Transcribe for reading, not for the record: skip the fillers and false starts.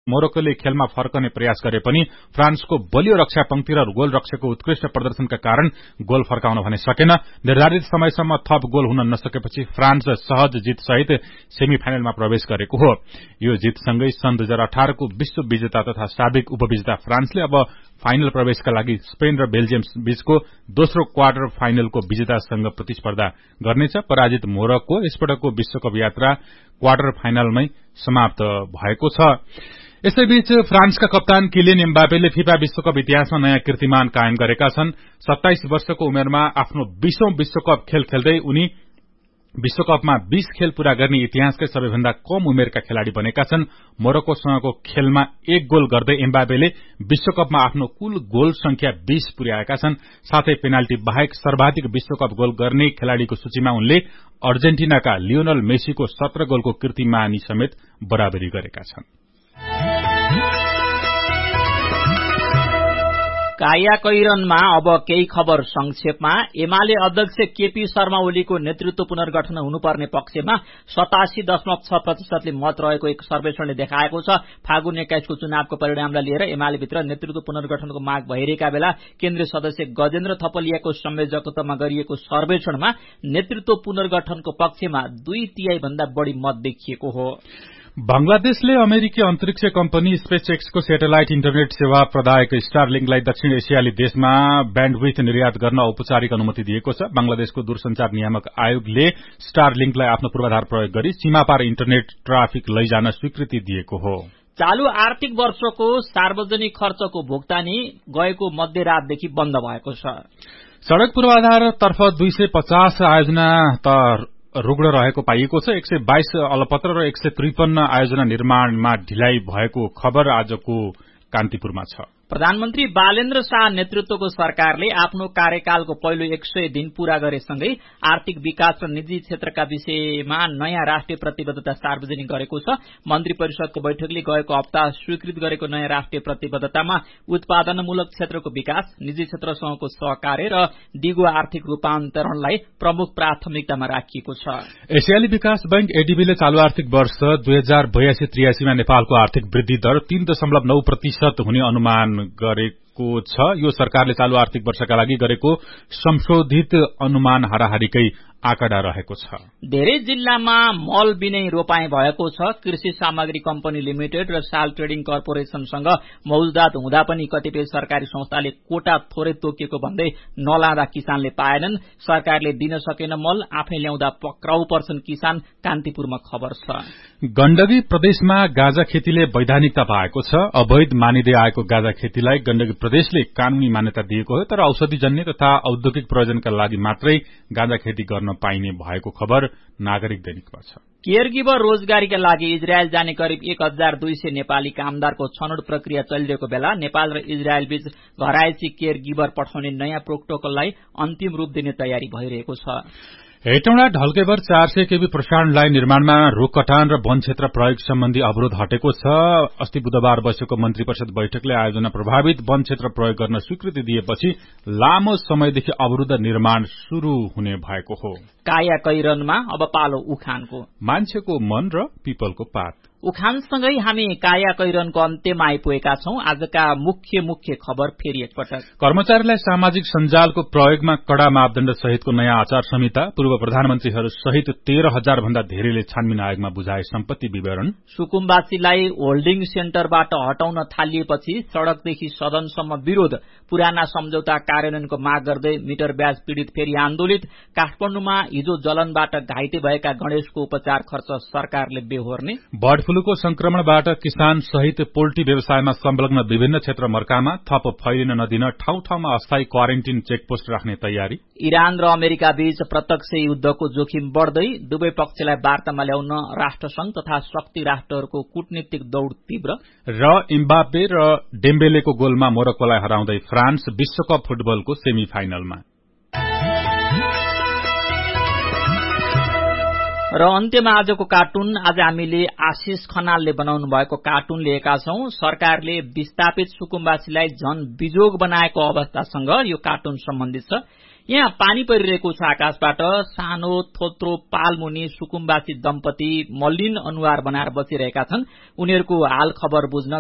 मोरक्कोले खेलमा फर्कने प्रयास गरे पनि फ्रान्सको बलियो रक्षा पंक्ति र गोल रक्षकको उत्कृष्ट प्रदर्शनका कारण गोल फर्काउन भने सकेन। निर्धारित समयसम्म थप गोल हुन नसकेपछि फ्रान्स सहज जितसहित सेमिफाइनलमा प्रवेश गरेको हो। यो जितसँगै सन् 2018 को विश्व विजेता तथा साबिक उपविजेता फ्रान्सले अब फाइनल प्रवेशका लागि स्पेन र बेल्जियम बीचको दोस्रो क्वार्टर फाइनलको विजेतासँग प्रतिस्पर्धा गर्नेछ। पराजित मोरक्को यसपटकको विश्वकप यात्रा क्वार्टर फाइनलमै समाप्त भएको छ। यसैबीच फ्रान्सका कप्तान किलियन एम्बापेले फिफा विश्वकप इतिहासमा नयाँ कीर्तिमान कायम गरेका छन्। 27 वर्षको उमेरमा आफ्नो 20औं विश्वकप खेल खेल्दै उनी विश्वकपमा 20 खेल पूरा गर्ने इतिहासकै सबैभन्दा कम उमेरका खेलाड़ी बनेका छन्। मोरक्कोसँगको खेलमा 1 गोल गर्दै एम्बापेले विश्वकपमा आफ्नो कुल गोल संख्या 20 पुर्याएका छन्। साथै पेनाल्टी बाहेक सर्वाधिक विश्वकप गोल गर्ने खेलाड़ीको सूचीमा उनले अर्जेन्टिनाका लियोनल मेसीको 17 गोलको कीर्तिमानी समेत बराबरी गरेका छन्। कायाकैरनमा अब केही खबर संक्षेपमा। एमाले अध्यक्ष केपी शर्मा ओलीको नेतृत्व पुनर्गठन हुनुपर्ने पक्षमा 87.6% मत रहेको एक सर्वेक्षणले देखाएको छ। फागुन 21 को चुनावको परिणामलाई लिएर एमालेभित्र नेतृत्व पुनर्गठनको माग भइरहेका बेला केन्द्रीय सदस्य गजेन्द्र थपलियाको संयोजकत्वमा गरिएको सर्वेक्षणमा नेतृत्व पुनर्गठनको पक्षमा 2/3 भन्दा बढ़ी मत देखिएको हो। बंगलादेशले अमेरिकी अन्तरिक्ष कम्पनी स्पेसएक्सको सेटेलाइट इन्टरनेट सेवा प्रदायक स्टारलिंकलाई दक्षिण एसियाली देशमा ब्यान्डविड्थ निर्यात गर्न औपचारिक अनुमति दिएको छ। बंगलादेशको दूरसञ्चार नियामक आयोगले स्टारलिंकलाई आफ्नो पूर्वाधार प्रयोग गरी सीमापार इन्टरनेट ट्राफिक लैजान स्वीकृति दिएको हो। चालू आर्थिक वर्षको सार्वजनिक खर्चको भुक्तानी गएको मध्यरातदेखि बन्द भएको छ। सड़क पूर्वाधारतर्फ 250 आयोजना रुग्ण रहेको पाइएको छ। 122 अलपत्र र 153 आयोजना निर्माणमा ढिलाइ भएको खबर आजको कान्तिपुरमा छ। प्रधानमन्त्री बालेन्द्र शाह नेतृत्वको सरकारले आफ्नो कार्यकालको पहिलो 100 दिन पूरा गरेसँगै आर्थिक विकास र निजी क्षेत्रका विषयमा नयाँ राष्ट्रिय प्रतिबद्धता सार्वजनिक गरेको छ। मन्त्री परिषदको बैठकले गएको हप्ता स्वीकृत गरेको नयाँ राष्ट्रिय प्रतिबद्धतामा उत्पादनमूलक क्षेत्रको विकास, निजी क्षेत्रसँगको सहकार्य र दिगो आर्थिक रूपान्तरणलाई प्रमुख प्राथमिकतामा राखिएको छ। एसियाली विकास बैंक एडीबीले चालू आर्थिक वर्ष 2082-83 मा नेपालको आर्थिक वृद्धि दर 3.9% हुने अनुमान गरेको छ। यो सरकारले चालू आर्थिक वर्षका लागि गरेको संशोधित अनुमान हाराहारीकै आँकडा रहेको छ। धेरै जिल्लामा मल बिनै रोपाई भएको छ। कृषि सामग्री कम्पनी लिमिटेड र साल ट्रेडिङ कर्पोरेशनसँग मौजदात हुँदा पनि कतिपय सरकारी संस्थाले कोटा थोरै तोकिएको भन्दै नलाँदा किसानले पाएनन्। सरकारले दिन सकेन मल, आफै ल्याउँदा पक्राउ पर्छन् किसान। कान्तिपुरमा खबर छ। गण्डकी प्रदेशमा गाँजा खेतीले वैधानिकता पाएको छ। अवैध मानिँदै आएको गाँजा खेतीलाई गण्डकी प्रदेशले कानूनी मान्यता दिएको हो, तर औषधिजन्य तथा औद्योगिक प्रयोजनका लागि मात्रै गाँजा खेती गर्न पाइने भएको खबर नागरिक दैनिकमा छ। केयरगिभर रोजगारीका लागि इजरायल जाने करिब 1200 नेपाली कामदारको छनौट प्रक्रिया चलिरहेको बेला नेपाल र इजरायल बीच घरायसी केयरगिभर पठाउने नयाँ प्रोटोकललाई अन्तिम रूप दिने तयारी भइरहेको छ। हेटौँडा ढल्केवर 400 केबी प्रसारण लाइन निर्माणमा रूख कटान र वन क्षेत्र प्रयोग सम्बन्धी अवरोध हटेको छ। अस्ति बुधबार बसेको मन्त्री परिषद बैठकले आयोजना प्रभावित वन क्षेत्र प्रयोग गर्न स्वीकृति दिएपछि लामो समयदेखि अवरुद्ध निर्माण शुरू हुने भएको हो। कायाकैरनमा अब पालो उखानको। मान्छेको मन र पिपलको पात। उखानसँगै हामी कायाकैरनको अन्त्यमा आइपुगेका छौं। आजका मुख्य खबर फेरि एकपटक। कर्मचारीलाई सामाजिक सञ्जालको प्रयोगमा कड़ा मापदण्ड सहितको नयाँ आचार संहिता। पूर्व प्रधानमन्त्रीहरू सहित 13,000 भन्दा धेरैले छानबिन आयोगमा बुझाए सम्पत्ति विवरण। सुकुम्बासीलाई होल्डिङ सेन्टरबाट हटाउन थालिएपछि सड़कदेखि सदनसम्म विरोध। पुराना सम्झौता कार्यान्वयनको माग गर्दै मिटर ब्याज पीड़ित फेरि आन्दोलित। काठमाडौँमा हिजो जलनबाट घाइते भएका गणेशको उपचार खर्च सरकारले बेहोर्ने। बर्ड फ्लूको संक्रमणबाट किसान सहित पोल्ट्री व्यवसायमा संलग्न विभिन्न क्षेत्र मर्कामा थप फैलिन नदिन ठाउँ ठाउँमा अस्थायी क्वारेन्टिन चेकपोस्ट राख्ने तयारी। इरान र अमेरिका बीच प्रत्यक्ष युद्धको जोखिम बढ़दै दुवै पक्षलाई वार्तामा ल्याउन राष्ट्रसंघ तथा शक्ति राष्ट्रहरूको कूटनीतिक दौड़ तीव्र। र एम्बापे र डेम्बेलेको गोलमा मोरक्कोलाई हराउँदै फ्रान्स विश्वकप फुटबलको सेमी फाइनलमा। र अन्त्यमा आजको कार्टुन। आज हामीले आशिष खनालले बनाउनु भएको कार्टुन लिएका छौं। सरकारले विस्थापित सुकुम्बासीलाई झन बिजोग बनाएको अवस्थासँग यो कार्टुन सम्बन्धित छ। यहाँ पानी परिरहेको छ आकाशबाट। सानो थोत्रो पालमुनि सुकुम्बासी दम्पति मलिन अनुहार बनाएर बसिरहेका छन्। उनीहरूको हाल खबर बुझ्न